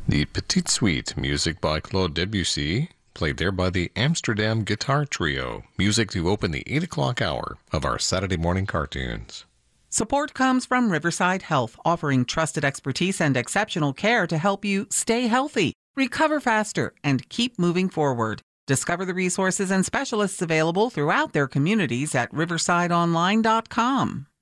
The Petite Suite, music by Claude Debussy, played there by the Amsterdam Guitar Trio, music to open the 8 o'clock hour of our Saturday morning cartoons. Support comes from Riverside Health, offering trusted expertise and exceptional care to help you stay healthy, recover faster, and keep moving forward. Discover the resources and specialists available throughout their communities at riversideonline.com.